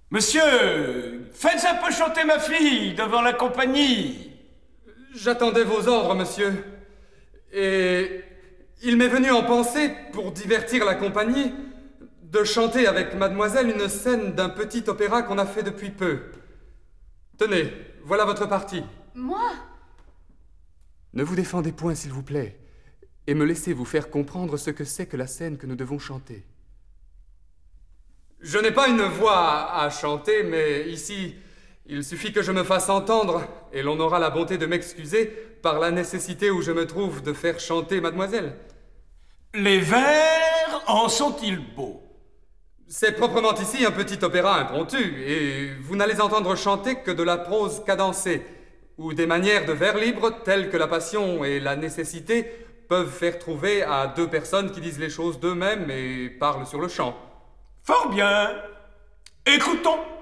Monsieur, faites un peu chanter ma fille devant la compagnie. J'attendais vos ordres, monsieur. Et il m'est venu en pensée, pour divertir la compagnie, de chanter avec mademoiselle une scène d'un petit opéra qu'on a fait depuis peu. Tenez, voilà votre partie. Moi? Ne vous défendez point, s'il vous plaît, et me laissez vous faire comprendre ce que c'est que la scène que nous devons chanter. Je n'ai pas une voix à chanter, mais ici, il suffit que je me fasse entendre, et l'on aura la bonté de m'excuser par la nécessité où je me trouve de faire chanter mademoiselle. Les vers en sont-ils beaux? C'est proprement ici un petit opéra impromptu, et vous n'allez entendre chanter que de la prose cadencée, ou des manières de vers libres telles que la passion et la nécessité peuvent faire trouver à deux personnes qui disent les choses d'eux-mêmes et parlent sur le champ. Fort bien. Écoutons.